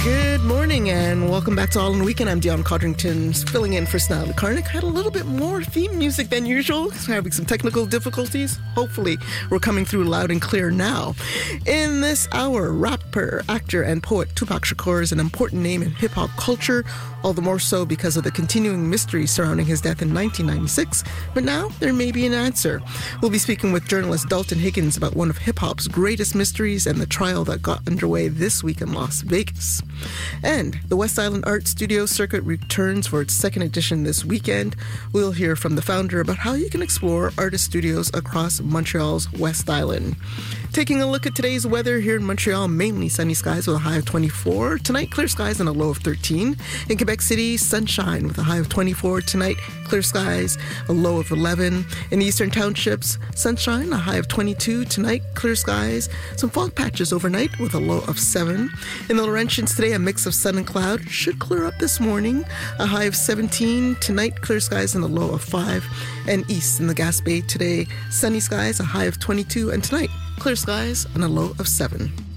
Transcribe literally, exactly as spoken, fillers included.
Good morning and welcome back to All in the Weekend. I'm Dion Codrington, filling in for Snell Karnick. Had a little bit more theme music than usual. So having some technical difficulties. Hopefully, we're coming through loud and clear now. In this hour, rapper, actor, and poet Tupac Shakur is an important name in hip-hop culture, all the more so because of the continuing mystery surrounding his death in nineteen ninety-six. But now, there may be an answer. We'll be speaking with journalist Dalton Higgins about one of hip-hop's greatest mysteries and the trial that got underway this week in Las Vegas. And the West Island Art Studio Circuit returns for its second edition this weekend. We'll hear from the founder about how you can explore artist studios across Montreal's West Island. Taking a look at today's weather here in Montreal, mainly sunny skies with a high of twenty-four. Tonight, clear skies and a low of thirteen. In Quebec City, sunshine with a high of twenty-four. Tonight, clear skies, a low of eleven. In the Eastern Townships, sunshine, a high of twenty-two. Tonight, clear skies, some fog patches overnight with a low of seven. In the Laurentians today, a mix of sun and cloud. Should clear up this morning, a high of seventeen. Tonight, clear skies and a low of five. And east in the Gaspé today, sunny skies, a high of twenty-two. And tonight, clear skies and a low of seven.